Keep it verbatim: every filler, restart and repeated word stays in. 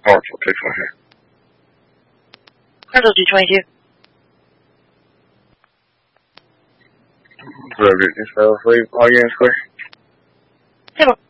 Alright, I'll take one here. Rental G twenty-two. Zero, Israel, Slave, All units clear. Table.